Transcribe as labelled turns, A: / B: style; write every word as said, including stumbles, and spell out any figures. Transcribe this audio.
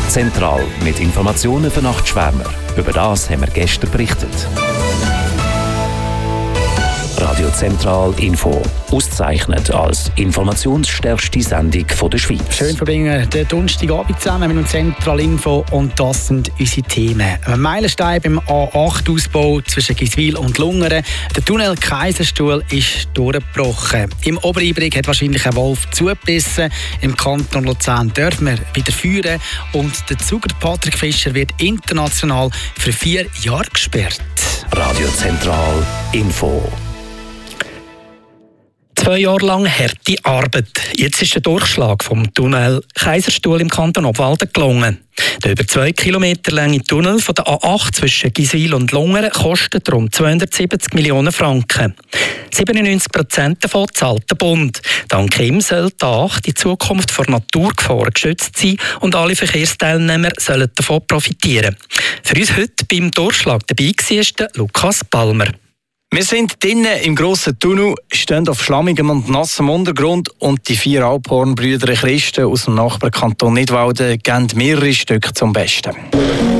A: Zentral mit Informationen für Nachtschwärmer. Über das haben wir gestern berichtet. Radio Zentral Info. Ausgezeichnet als informationsstärkste Sendung der Schweiz.
B: Schön verbringen den Donnerstagabend zusammen mit Zentral Info und das sind unsere Themen. Ein Meilenstein beim A acht Ausbau zwischen Giswil und Lungern. Der Tunnel Kaiserstuhl ist durchgebrochen. Im Obereinbrich hat wahrscheinlich ein Wolf zugebissen. Im Kanton Luzern dürfen wir wieder führen und der Zuger Patrick Fischer wird international für vier Jahre gesperrt.
A: Radio Zentral Info.
C: Zwei Jahre lang harte Arbeit. Jetzt ist der Durchschlag vom Tunnel Kaiserstuhl im Kanton Obwalden gelungen. Der über zwei Kilometer lange Tunnel von der A acht zwischen Giswil und Lungern kostet rund zweihundertsiebzig Millionen Franken. siebenundneunzig Prozent davon zahlt der Bund. Dank ihm soll die A acht in Zukunft vor Naturgefahren geschützt sein und alle Verkehrsteilnehmer sollen davon profitieren. Für uns heute beim Durchschlag dabei war Lukas Palmer.
D: Wir sind drinnen im grossen Tunnel, stehen auf schlammigem und nassem Untergrund und die vier Alphornbrüder Christen aus dem Nachbarkanton Nidwalden geben mehrere Stücke zum Besten.